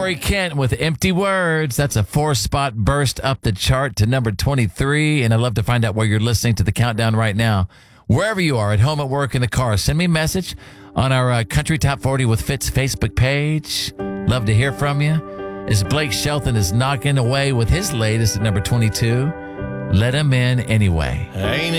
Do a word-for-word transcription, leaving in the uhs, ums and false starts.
Corey Kent with Empty Words. That's a four-spot burst up the chart to number twenty-three. And I'd love to find out where you're listening to the countdown right now. Wherever you are, at home, at work, in the car, send me a message on our uh, Country Top forty with Fitz Facebook page. Love to hear from you. As Blake Shelton is knocking away with his latest at number twenty-two, Let Him In Anyway. Ain't